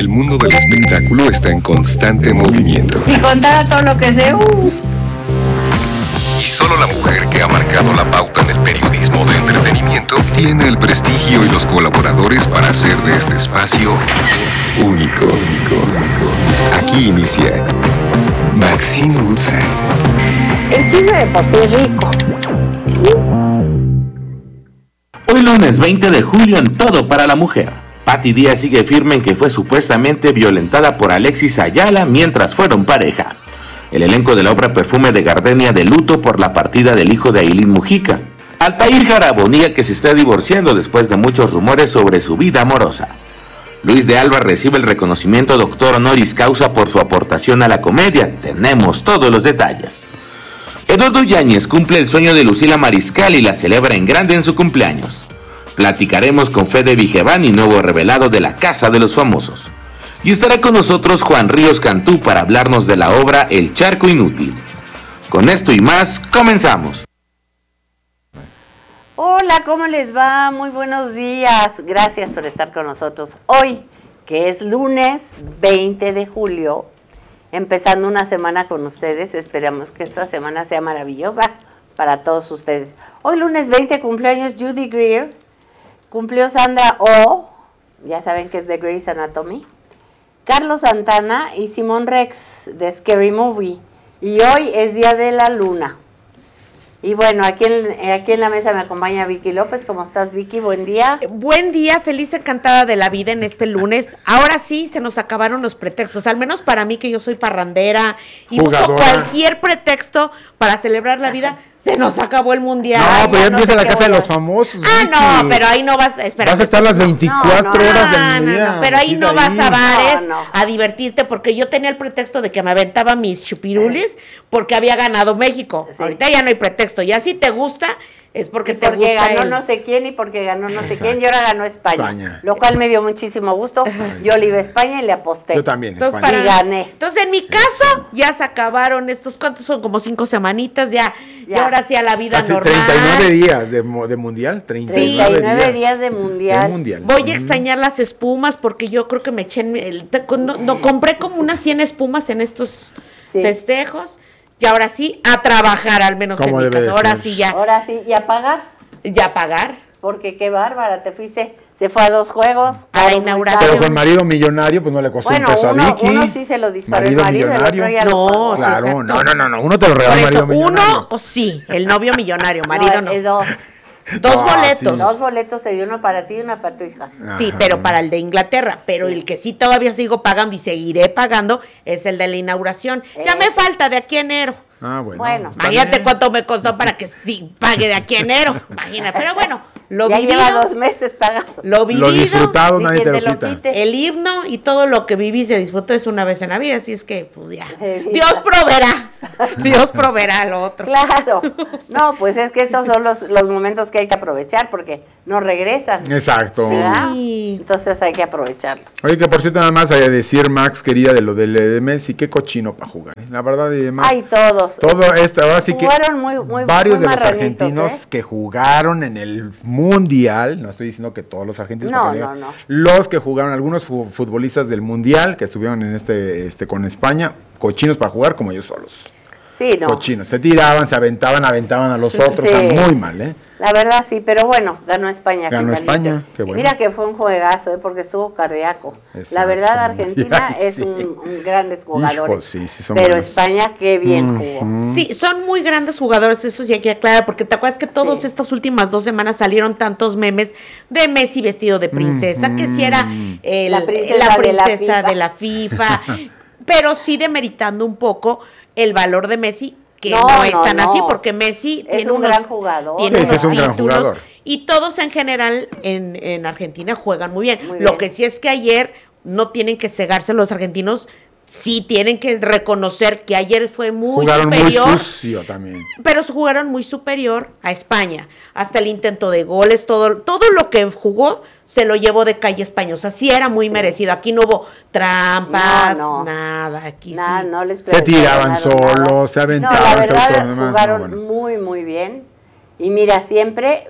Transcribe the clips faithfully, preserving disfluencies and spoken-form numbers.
El mundo del espectáculo está en constante movimiento. Y contara todo lo que sé. Uh. Y solo la mujer que ha marcado la pauta en el periodismo de entretenimiento tiene el prestigio y los colaboradores para hacer de este espacio único. Aquí inicia Maxine Woodside. El chisme de por sí es rico. Hoy lunes veinte de julio en Todo para la Mujer. Patti Díaz sigue firme en que fue supuestamente violentada por Alexis Ayala mientras fueron pareja. El elenco de la obra Perfume de Gardenia de luto por la partida del hijo de Ailín Mujica. Altair Jarabo niega que se está divorciando después de muchos rumores sobre su vida amorosa. Luis de Alba recibe el reconocimiento doctor honoris causa por su aportación a la comedia. Tenemos todos los detalles. Eduardo Yáñez cumple el sueño de Lucila Mariscal y la celebra en grande en su cumpleaños. Platicaremos con Fede Vigevani, nuevo revelado de la Casa de los Famosos. Y estará con nosotros Juan Ríos Cantú para hablarnos de la obra El Charco Inútil. Con esto y más, comenzamos. Hola, ¿cómo les va? Muy buenos días. Gracias por estar con nosotros hoy, que es lunes veinte de julio, empezando una semana con ustedes. Esperamos que esta semana sea maravillosa para todos ustedes. Hoy lunes veinte, cumpleaños Judy Greer, cumplió Sandra Oh, ya saben que es de Grey's Anatomy, Carlos Santana y Simón Rex de Scary Movie. Y hoy es Día de la Luna. Y bueno, aquí en, aquí en la mesa me acompaña Vicky López. ¿Cómo estás, Vicky? Buen día. Buen día, feliz encantada de la vida en este lunes. Ahora sí se nos acabaron los pretextos, al menos para mí, que yo soy parrandera y Jugadora. busco cualquier pretexto para celebrar la vida. Se nos acabó el mundial. No, pero ya no empieza sé la qué casa de voy a- los famosos. Ah, Vicky. no, pero ahí no vas, espera. Vas a estar las veinticuatro No, no, horas Ah, del no, día. no, pero ahí Quita no vas a bares No, no. a divertirte, porque yo tenía el pretexto de que me aventaba mis chupirulis porque había ganado México. Sí. Ahorita ya no hay pretexto, ya si te gusta es porque Y te porque gusta ganó el- no sé quién y porque ganó no sé Exacto. quién y ahora ganó España, España. lo cual me dio muchísimo gusto. Yo le iba a España y le aposté. Yo también, Entonces, España. Y gané. Entonces, en mi caso, ya se acabaron estos, ¿cuántos son? Como cinco semanitas, ya, Ya. y ahora sí a la vida Casi normal. treinta y nueve días de, mo- de mundial. treinta y nueve, treinta y nueve días de mundial. De mundial. Voy a Mm. extrañar las espumas porque yo creo que me eché, en el, te- no, no, compré como unas cien espumas en estos Sí. festejos, y ahora sí, a trabajar al menos en Como mi debe de casa. Ahora ser. sí ya, Ahora sí, y a pagar, ya a pagar. porque qué bárbara, te fuiste, se fue a dos juegos. A la quedó muy inauguración. Pero caro. con marido millonario, pues no le costó Bueno, un peso uno, a Vicky. uno sí se lo disparó Marido el marido, el millonario. otro ya lo No, pagó. sí, Claro, exacto. no, no, no, no, uno te lo Por regala eso, marido millonario. uno, o sí, el novio millonario, marido no. eh, dos. Dos Ah, boletos. sí. Dos boletos se dio, uno para ti y uno para tu hija. Sí, Ajá. pero para el de Inglaterra, pero el que sí todavía sigo pagando y seguiré pagando es el de la inauguración. Ya Eh. me falta de aquí a enero. Ah, bueno. Bueno. está Imagínate bien. cuánto me costó para que sí pague de aquí a enero. Imagina, pero bueno, lo ya vivido, lleva dos meses pagando. lo vivido, Lo disfrutado, Ni nadie quien te te lo lo quita. quite. el himno y todo lo que viví se disfrutó es una vez en la vida, así es que pues ya. Evita. Dios proveerá. Dios proveerá lo otro. Claro. No, pues es que estos son los, los momentos que hay que aprovechar porque no regresan. Exacto. ¿verdad? Sí. Entonces hay que aprovecharlos. Oye, que por cierto, nada más a decir, Max, querida, de lo del de Messi, qué cochino para jugar. ¿eh? La verdad, y demás. Hay todos. Todo esto, ahora sí que Jugaron muy- muy- varios muy de los marranitos, argentinos ¿eh? que jugaron en el Mundial, no estoy diciendo que todos los argentinos, No, porque no, digo, no. los que jugaron, algunos fu- futbolistas del Mundial que estuvieron en este, este con España, cochinos para jugar como ellos solos. Sí, no. Cochinos, se tiraban, se aventaban, aventaban a los otros, Sí. o sea, muy mal, ¿eh? La verdad sí, pero bueno, ganó España. Ganó finalmente. España, qué bueno. Mira que fue un juegazo, ¿eh? Porque estuvo cardíaco. La Exacto. verdad, Argentina Ay, es sí. un, un grandes jugadores. Hijo, sí, sí son pero buenos. España, qué bien jugó. Sí, son muy grandes jugadores, eso sí hay que aclarar, porque te acuerdas que todas Sí. estas últimas dos semanas salieron tantos memes de Messi vestido de princesa, que si era el- La princesa la de la princesa FIFA. de la FIFA, pero sí demeritando un poco el valor de Messi, que No, no, es no, tan no. así, porque Messi Es tiene un unos, gran jugador. tiene Sí, unos es un gran títulos, jugador. y todos en general en, en Argentina juegan muy bien. Muy Lo bien. que sí es que ayer no tienen que cegarse los argentinos, sí tienen que reconocer que ayer fue muy Jugaron superior. muy sucio también. Pero jugaron muy superior a España. Hasta el intento de goles, todo, todo lo que jugó se lo llevó de calle España. O sea, sí era muy merecido. Aquí no hubo trampas, No, no. nada. Aquí Nada, sí. no les Se tiraban perdonaron nada. solos, se No, aventaban, la se verdad, autonomás, no, jugaron bueno. muy, muy bien. Y mira, siempre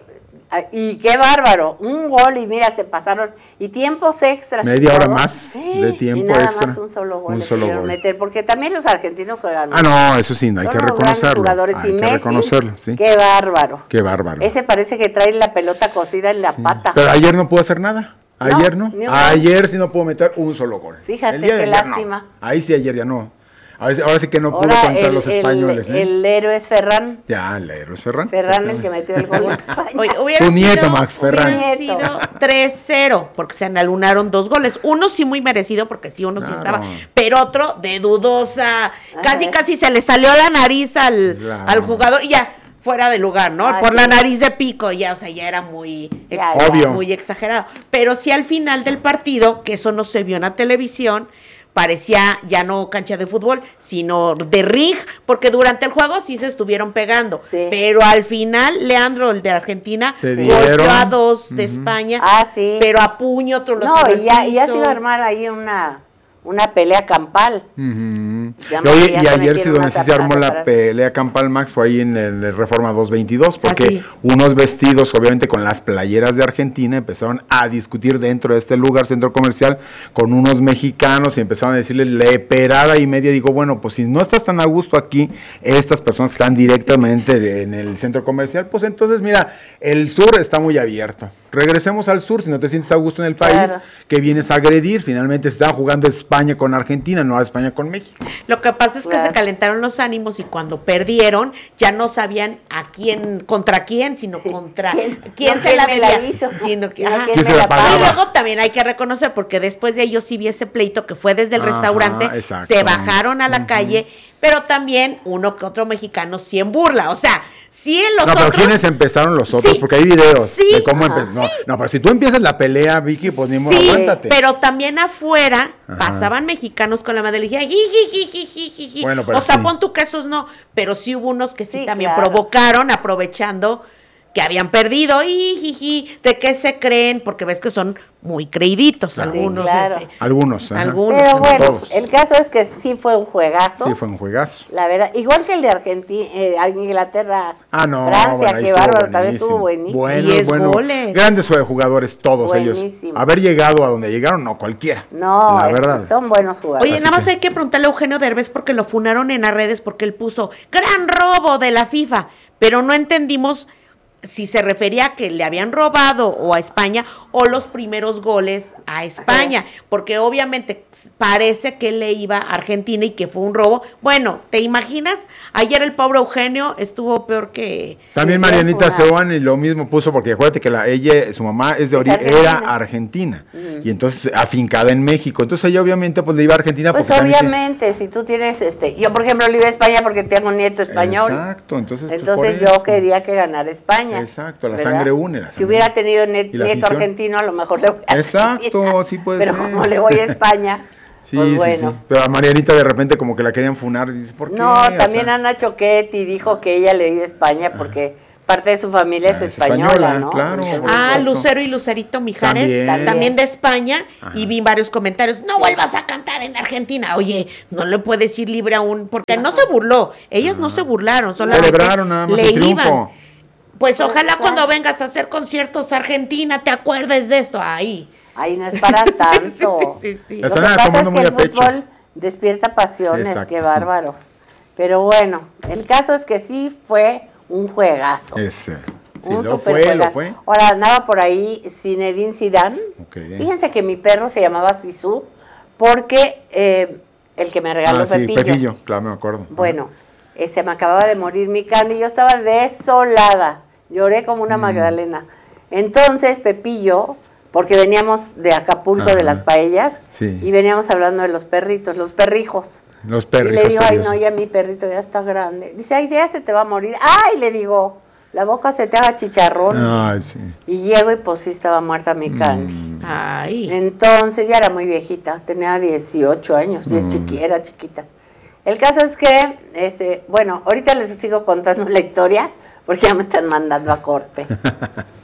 Ah, y qué bárbaro, un gol y mira, se pasaron, y tiempos extras. Media hora todo. más Sí, de tiempo y nada extra. más un solo gol Un le solo pudieron gol. meter, porque también los argentinos juegan. Ah, no, eso sí, no, hay Son que unos grandes reconocerlo. jugadores, Hay y que Messi, reconocerlo, sí. Qué bárbaro. Qué bárbaro. Ese parece que trae la pelota cosida en la Sí. pata. Pero ayer no pudo hacer nada. Ayer no. No, ni un Ayer sí no pudo meter un solo gol. Fíjate, El día de qué ayer, lástima. no. Ahí sí, ayer ya no. A veces- ahora sí que no pudo Ahora contra el, los el- españoles. ¿eh? el héroe es Ferran. Ya, el héroe es Ferran. Ferran el que metió el gol en España. Oye, hubiera Tu nieto, sido- Max Ferran. hubiera Nieto. sido tres cero, porque se anunaron dos goles. Uno sí muy merecido, porque sí, uno sí Claro. estaba, pero otro de dudosa. Casi, Ajá. casi se le salió la nariz al, Claro. al jugador y ya, fuera de lugar, ¿no? Ay, Por la sí. nariz de pico, ya, o sea, ya era muy, Ya, ex- Obvio. muy exagerado. Pero sí al final del partido, que eso no se vio en la televisión, parecía ya no cancha de fútbol, sino de ring, porque durante el juego sí se estuvieron pegando. Sí. Pero al final, Leandro, el de Argentina, Se golpeó dieron. a dos de España, Ah, sí. pero a puño, otro lo No, tiró y ya, al y ya se piso. iba a armar ahí una, una pelea campal. Ujú. Ya Y, oye, ya y se ayer sí metieron donde a sí se tapar, armó a la separar. pelea campal, Max, fue ahí en el el Reforma doscientos veintidós, porque Ah, sí. unos vestidos, obviamente con las playeras de Argentina, empezaron a discutir dentro de este lugar, centro comercial, con unos mexicanos y empezaron a decirle leperada y media. Digo, bueno, pues si no estás tan a gusto aquí, estas personas que están directamente de- en el centro comercial, pues entonces mira, el sur está muy abierto. Regresemos al sur, si no te sientes a gusto en el país, Claro. que vienes a agredir. Finalmente se estaban jugando España con Argentina, no a España con México. Lo que pasa es que Claro. se calentaron los ánimos y cuando perdieron ya no sabían a quién, contra quién, sino contra ¿Quién? quién, No, se ¿quién la me la debía. hizo? Sino que- No, ajá. ¿quién ¿Quién me se la la pagaba? Y luego también hay que reconocer, porque después de ellos sí vi ese pleito que fue desde el Ajá, restaurante, exacto. se bajaron a la calle, pero también uno que otro mexicano sí en burla. O sea, sí en los No, pero otros. ¿quiénes empezaron los otros? Sí. Porque hay videos Sí. de cómo Ajá. empezó. No, no, pero si tú empiezas la pelea, Vicky, pues ni modo, Sí, aguántate. pero también afuera Ajá. pasaban mexicanos con la madre y decían, "Jijijijijiji". Bueno, pero o sea, sí. pon tu que esos no, pero sí hubo unos que sí, Sí, también claro. provocaron, aprovechando que habían perdido, "Jijiji", ¿de qué se creen? Porque ves que son muy creíditos Claro. algunos. Sí, claro. este, Algunos. ajá. Algunos. Pero no bueno, todos. el caso es que sí fue un juegazo. Sí, fue un juegazo. La verdad, igual que el de Argentina, eh, Inglaterra, Ah, no, Francia, bueno, ahí qué estuvo bárbaro, también estuvo buenísimo. Bueno, Diez bueno. goles. Grandes jue- jugadores todos ellos. Buenísimo. Haber llegado a donde llegaron, no cualquiera. No, la es- verdad. son buenos jugadores. Oye, Así nada más que- hay que preguntarle a Eugenio Derbez porque lo funaron en las redes porque él puso gran robo de la FIFA, pero no entendimos si se refería a que le habían robado o a España o los primeros goles a España, porque obviamente parece que le iba a Argentina y que fue un robo. Bueno, ¿te imaginas? Ayer el pobre Eugenio estuvo peor que... También Sí, Marianita fue una- Seoane y lo mismo puso, porque acuérdate que la, ella, su mamá es de Es ori- argentina. era argentina, y entonces afincada en México. Entonces ella obviamente pues le iba a Argentina Pues porque también se- obviamente, si tú tienes, este, yo por ejemplo le iba a España porque tengo un nieto español. Exacto, entonces, pues, Entonces por yo eso. quería que ganara España. Exacto, la ¿verdad? sangre une, la Si sangre hubiera une. tenido net- Y la nieto afición. argentino, a lo mejor le voy a Exacto, Argentina. sí puede Pero ser. como le voy a España, Sí, pues sí, bueno. sí. Pero a Marianita de repente como que la querían funar, y dice, ¿por qué? No, O también sea, Ana Choquetti dijo que ella le iba a España porque parte de su familia Ah, es es española, española, ¿no? claro. Entonces, Por Ah, supuesto. Lucero y Lucerito Mijares, También. también, de España, Ajá. y vi varios comentarios, no vuelvas a cantar en Argentina. Oye, no le puedes ir libre a un... Porque no se burló, ellos no se burlaron, solamente Celebraron nada más le el triunfo. iban. Pues Pues, ojalá claro. cuando vengas a hacer conciertos a Argentina te acuerdes de esto. Ahí. Ay, no es para tanto. Sí, sí, sí, sí. Lo Eso que nada, pasa es tomando que muy el a pecho. fútbol despierta pasiones, Exacto. qué bárbaro. Pero bueno, el caso es que sí fue un juegazo. Ese. Sí, un lo super fue, lo juegazo. fue. Ahora andaba por ahí Zinedine Zidane. Ok. Fíjense que mi perro se llamaba Sisu porque eh, el que me regaló Ah, sí, Pepillo. Pepillo, claro, me acuerdo. Bueno, eh, se me acababa de morir mi Candy y yo estaba desolada. Lloré como Mm. una Magdalena. Entonces, Pepillo, porque veníamos de Acapulco Ajá. de las paellas, Sí. y veníamos hablando de los perritos, los perrijos. Los Y perrijos. le digo, ay, no, furiosos. ya mi perrito ya está grande. Dice, ay, ya se te va a morir. Ay, le digo, la boca se te haga chicharrón. Ay, sí. Y llego y pues sí estaba muerta mi Candy. Mm. Ay. Entonces ya era muy viejita, tenía dieciocho años, y es Mm. chiqui, era chiquita. El caso es que, este, bueno, ahorita les sigo contando la historia porque ya me están mandando a corte.